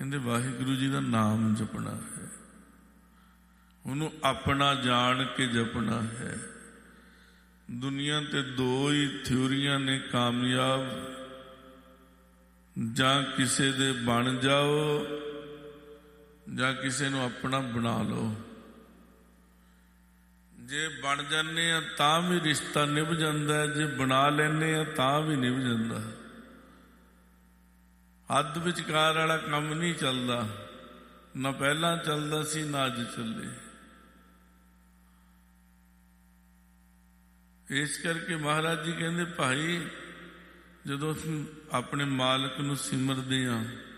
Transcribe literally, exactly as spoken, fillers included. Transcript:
ਕਹਿੰਦੇ ਵਾਹਿਗੁਰੂ ਜੀ ਦਾ ਨਾਮ ਜਪਣਾ ਹੈ, ਉਹਨੂੰ ਆਪਣਾ ਜਾਣ ਕੇ ਜਪਣਾ ਹੈ। ਦੁਨੀਆ ਤੇ ਦੋ ਹੀ ਥਿਊਰੀਆਂ ਨੇ ਕਾਮਯਾਬ, ਜਾਂ ਕਿਸੇ ਦੇ ਬਣ ਜਾਓ ਜਾਂ ਕਿਸੇ ਨੂੰ ਆਪਣਾ ਬਣਾ ਲਓ। ਜੇ ਬਣ ਜਾਂਦੇ ਆ ਤਾਂ ਵੀ ਰਿਸ਼ਤਾ ਨਿਭ ਜਾਂਦਾ, ਜੇ ਬਣਾ ਲੈਂਦੇ ਆ ਤਾਂ ਵੀ ਨਿਭ ਜਾਂਦਾ। ਅੱਧ ਵਿਚਕਾਰ ਵਾਲਾ ਕੰਮ ਨਹੀਂ ਚੱਲਦਾ, ਨਾ ਪਹਿਲਾਂ ਚੱਲਦਾ ਸੀ ਨਾ ਅੱਜ ਚੱਲੇ। ਇਸ ਕਰਕੇ ਮਹਾਰਾਜ ਜੀ ਕਹਿੰਦੇ ਭਾਈ ਜਦੋਂ ਅਸੀਂ ਆਪਣੇ ਮਾਲਕ ਨੂੰ ਸਿਮਰਦੇ ਹਾਂ